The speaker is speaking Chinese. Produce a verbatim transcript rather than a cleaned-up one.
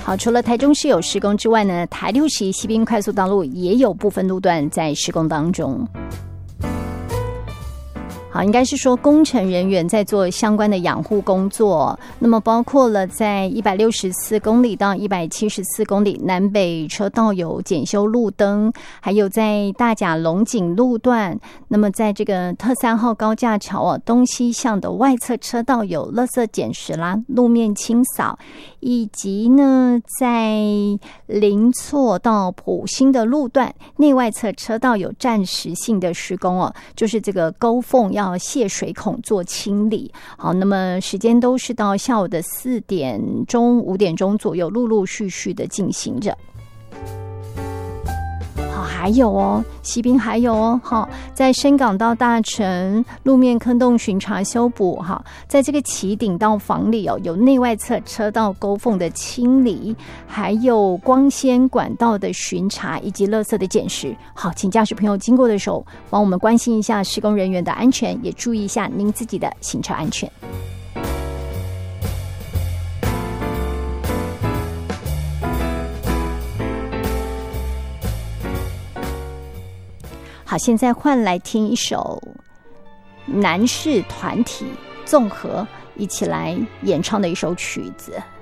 好，除了台中市有施工之外呢，台六十一西滨快速道路也有部分路段在施工当中。好，应该是说工程人员在做相关的养护工作，那么包括了在一百六十四公里到一百七十四公里南北车道有检修路灯，还有在大甲龙井路段，那么在这个特三号高架桥啊东西向的外侧车道有垃圾捡拾啦、路面清扫，以及呢在林错到埔心的路段内外侧车道有暂时性的施工哦，就是这个沟缝要泄水孔做清理。好，那么时间都是到下午的四点钟、五点钟左右，陆陆续续的进行着。好，还有哦，西滨还有哦，好，在深港到大城路面坑洞巡查修补，哈，在这个旗顶到房里哦，有内外侧车道沟缝的清理，还有光纤管道的巡查以及垃圾的捡拾。好，请驾驶朋友经过的时候，帮我们关心一下施工人员的安全，也注意一下您自己的行车安全。好，现在换来听一首男士团体综合一起来演唱的一首曲子。